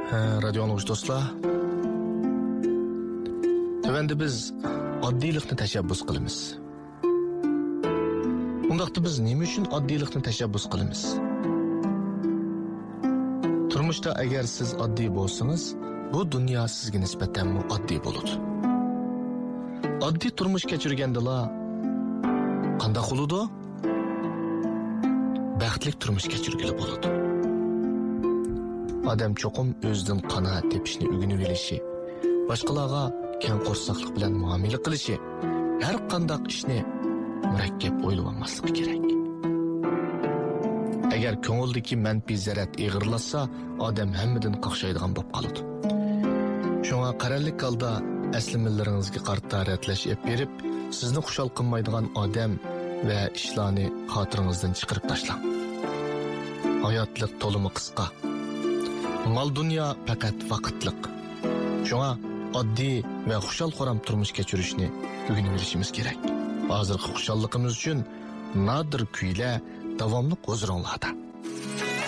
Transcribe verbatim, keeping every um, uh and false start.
Radio anlıqçı dostlar. Tövəndə biz oddiylikni təşəbbüs qılımız. Undaqda biz nima uchun oddiylikni təşəbbüs qılımız? Turmuşda əgər siz oddiy bo'lsangiz, bu dunyo sizga nisbatan oddiy bo'ladi. Oddiy turmush kechirgandala qanday bo'ladi? Baxtli turmush kechirgili bo'ladi. Odam cho'qim o'zidan qanoat tepishni o'rganib olishi, boshqalarga keng qo'rsoqlik bilan muomala qilishi, har qanday ishni murakkab o'ylab olmasligi kerak. Agar ko'ngildagi manfiy zarat ig'irlasa, odam hammadan qaqshaydigan bo'lib qoladi. Shunga qarorlik holda asliminlaringizga qarta ratlash ep berib, sizni xushal qilmaydigan odam va ishlarni xotiringizdan chiqarib tashlang. Hayotlik to'limi qisqa. Mal dunyo faqat vaqtliq. Shunga oddiy va xushal-xo'ram turmush kechirishni o'rganib olishimiz kerak. Hozirgi xushalligimiz uchun nodir kuylar davomli o'ziringlarda.